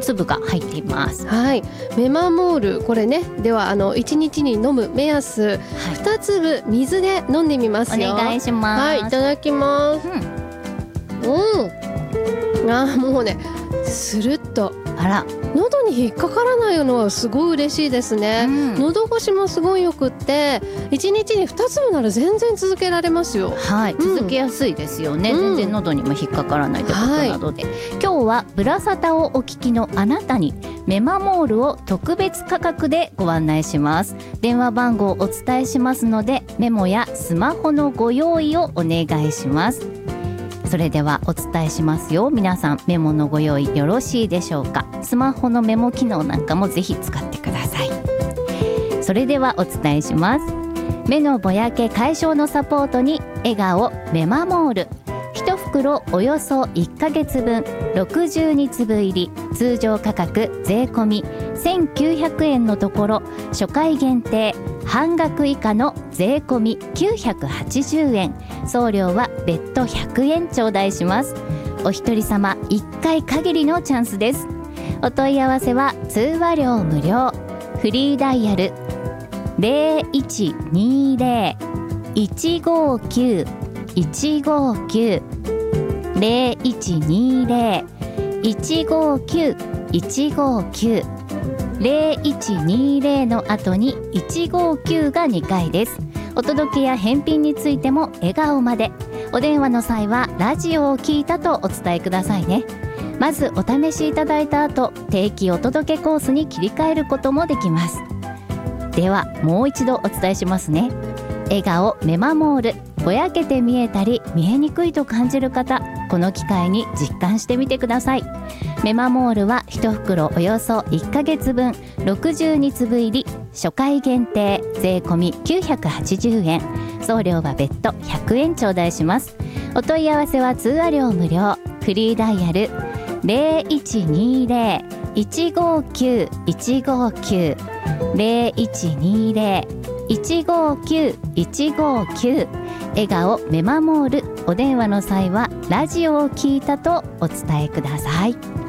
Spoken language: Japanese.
粒が入っています。 はい、メマモールこれね、では1日に飲む目安、2粒水で飲んでみますよ。 お願いします。 はい、いただきます。もうね、スルッと、 あら、 喉に引っかからないのはすごい嬉しいですね。喉越しもすごいよくって、1日に2粒なら全然続けられますよ。 はい、続けやすいですよね。全然喉にも引っかからないということなので、今日はブラサタをお聞きのあなたにメマモールを特別価格でご案内します。電話番号をお伝えしますので、メモやスマホのご用意をお願いします。それではお伝えしますよ。皆さんメモのご用意よろしいでしょうか。スマホのメモ機能なんかもぜひ使ってください。それではお伝えします。目のぼやけ解消のサポートに笑顔メマモール、1袋およそ1ヶ月分62粒入り、通常価格税込み1900円のところ、初回限定半額以下の税込み980円、送料は別途100円頂戴します。お一人様1回限りのチャンスです。お問い合わせは通話料無料、フリーダイヤル 0120-159-159 0120-159-159 0120の後に159が2回です。お届けや返品についても笑顔まで。お電話の際はラジオを聞いたとお伝えくださいね。まずお試しいただいた後、定期お届けコースに切り替えることもできます。ではもう一度お伝えしますね。笑顔メマモール、ぼやけて見えたり見えにくいと感じる方、この機会に実感してみてください。メマモールは1袋およそ1ヶ月分62粒入り、初回限定税込み980円、送料は別途100円頂戴します。お問い合わせは通話料無料、フリーダイヤル 0120-159-159 0120-159-159 笑顔メマモール。お電話の際はラジオを聞いたとお伝えください。